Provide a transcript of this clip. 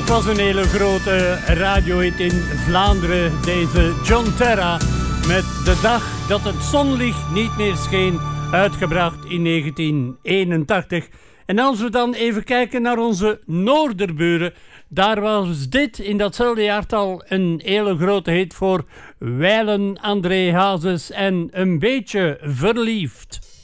was een hele grote radiohit in Vlaanderen, deze John Terra, met De dag dat het zonlicht niet meer scheen, uitgebracht in 1981. En als we dan even kijken naar onze noorderburen, daar was dit in datzelfde jaartal een hele grote hit voor Wijlen André Hazes en Een beetje verliefd.